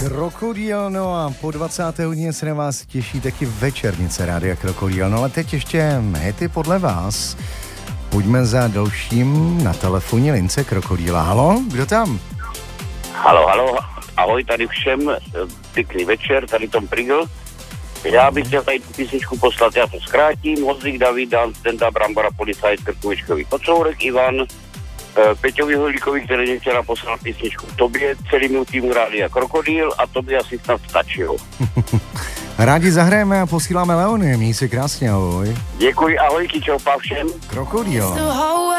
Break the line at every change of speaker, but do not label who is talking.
Krokodýl, no a po 20. hodině se na vás těší taky večernice Rádia Krokodýl. No ale teď ještě hity podle vás. Pojďme za dalším na telefonní lince Krokodýla. Halo, kdo tam?
Halo, ahoj tady všem, pěkný večer, tady Tom Prigl. Já bych chtěl tady tu písničku poslat, já to zkrátím. Hozlík David, Dan, Stenda, Brambora, Policajt, Krkovičkový, Kocourek, Ivan, Peťovi Holíkovi, který včera poslal písničku tobě, celému týmu Rádia Krokodýl a to by asi snad stačilo.
Rádi zahrajeme a posíláme Leony, měj se krásně, ahoj.
Děkuji, ahoj, čau všem.
Krokodýl.